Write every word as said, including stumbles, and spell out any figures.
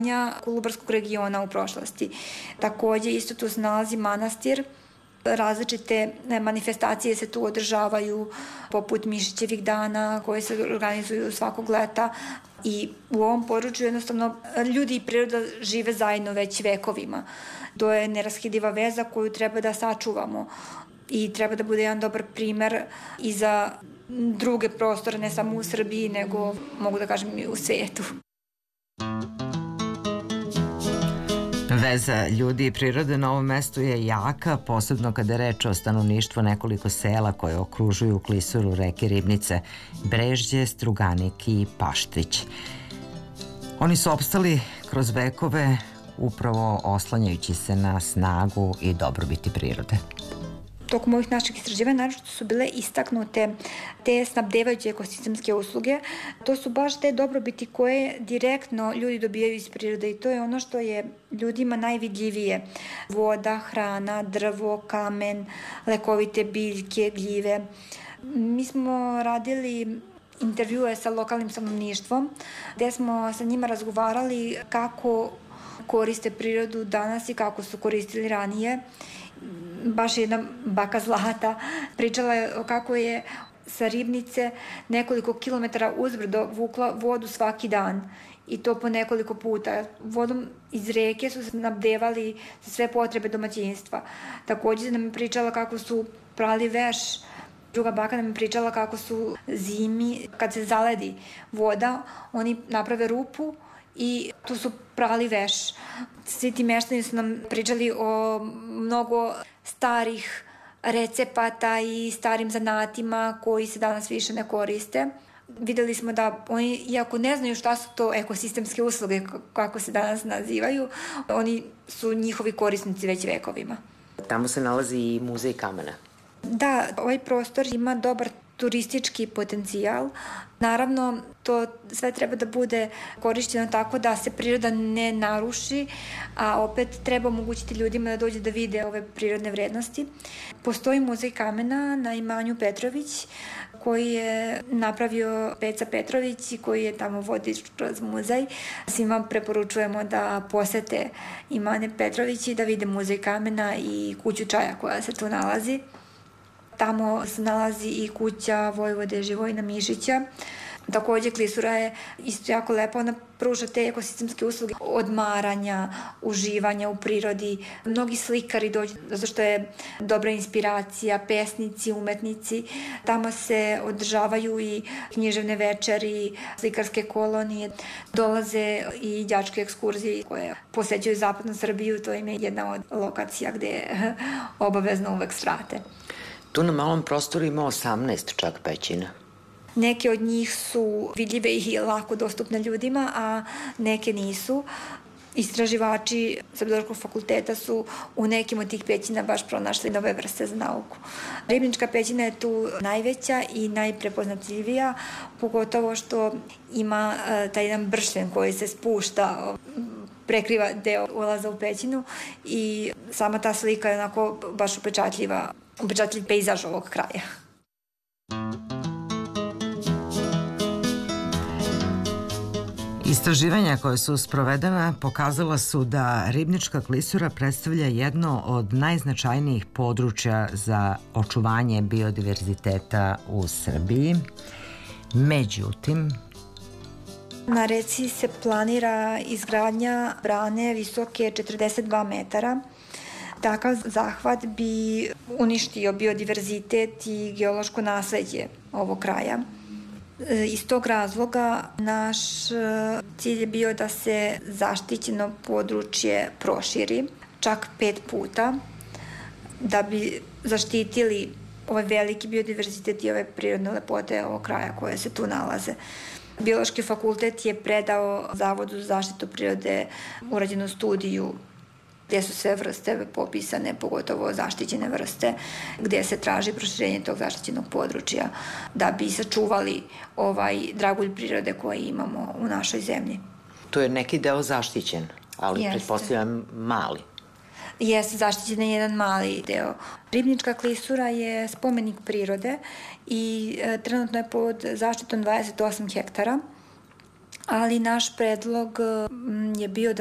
Kolubarskog regiona u prošlosti. Takođe, isto tu se nalazi manastir. Različite manifestacije se tu održavaju, poput Mišićevih dana koje se organizuju svakog leta i u ovom području jednostavno ljudi i priroda žive zajedno već vekovima. To je neraskidiva veza koju treba da sačuvamo i treba da bude jedan dobar primer i za druge prostore, ne samo u Srbiji, nego mogu da kažem i u svetu. Veza ljudi i prirode na ovom mestu je jaka, posebno kada je reč o stanovništvu nekoliko sela koje okružuju klisuru reke Ribnice, Brežđe, Struganik i Paštrić. Oni su opstali kroz vekove upravo oslanjajući se na snagu i dobrobiti prirode. Tokom ovih naših istraživanja naročito su bile istaknute te snabdevajuće ekosistemske usluge. To su baš te dobrobiti koje direktno ljudi dobijaju iz prirode i to je ono što je ljudima najvidljivije. Voda, hrana, drvo, kamen, lekovite biljke, gljive. Mi smo radili intervjue sa lokalnim stanovništvom gde smo sa njima razgovarali kako koriste prirodu danas i kako su koristili ranije. Baš jedna baka Zlata pričala je o kako je sa Ribnice nekoliko kilometara uzbrdo vukla vodu svaki dan i to po nekoliko puta. Vodom iz reke su se snabdevali za sve potrebe domaćinstva. Takođe nam je pričala kako su prali veš. Druga baka nam je pričala kako su zimi, kad se zaledi voda, oni naprave rupu i tu su prali veš. Svi ti meštani su nam pričali o mnogo starih recepata i starim zanatima koji se danas više ne koriste. Videli smo da oni, iako ne znaju šta su to ekosistemske usluge, kako se danas nazivaju, oni su njihovi korisnici već vekovima. Tamo se nalazi i muzej kamena. Da, ovaj prostor ima dobar turistički potencijal. Naravno, to sve treba da bude korišćeno tako da se priroda ne naruši, a opet treba omogućiti ljudima da dođe da vide ove prirodne vrednosti. Postoji muzej kamena na imanju Petrović, koji je napravio Peca Petrović i koji je tamo vodič kroz muzej. Svima preporučujemo da posete imanje Petrović i da vide muzej kamena i kuću čaja koja se tu nalazi. Tamo se nalazi i kuća Vojvode Živojina Mišića. Takođe, klisura je isto jako lepa, ona pruža te ekosistemske usluge odmaranja, uživanja u prirodi. Mnogi slikari dođu zato što je dobra inspiracija, pesnici, umetnici. Tamo se održavaju i književne večeri, slikarske kolonije. Dolaze i đačke ekskurzije koje posećuju zapadnu Srbiju, to im je jedna od lokacija gde obavezno uvek svrate. Tu na malom prostoru ima osamnaest čak pećina. Neke od njih su vidljive i lako dostupne ljudima, a neke nisu. Istraživači sa Biološkog fakulteta su u nekim od tih pećina baš pronašli nove vrste za nauku. Ribnička pećina je tu najveća i najprepoznatljivija, pogotovo što ima taj jedan bršljen koji se spušta, prekriva deo ulaza u pećinu i sama ta slika je onako baš upečatljiva, upečatljiv pejzaž ovog kraja. Istraživanja koje su sprovedena pokazala su da Ribnička klisura predstavlja jedno od najznačajnijih područja za očuvanje biodiverziteta u Srbiji. Međutim, na reci se planira izgradnja brane visoke četrdeset dva metara. Takav zahvat bi uništio biodiverzitet i geološko nasleđe ovog kraja. Iz tog razloga naš cilj je bio da se zaštićeno područje proširi čak pet puta da bi zaštitili ovaj veliki biodiverzitet i ove prirodne lepote ovog kraja koje se tu nalaze. Biološki fakultet je predao Zavodu za zaštitu prirode urađenu studiju gde su sve vrste popisane, pogotovo zaštićene vrste, gde se traži proširenje tog zaštićenog područja da bi sačuvali ovaj dragulj prirode koji imamo u našoj zemlji. To je neki deo zaštićen, ali Jeste. Pretpostavljam mali. Jeste, zaštićen je jedan mali deo. Ribnička klisura je spomenik prirode i e, trenutno je pod zaštitom dvadeset osam hektara. ali naš predlog je bio da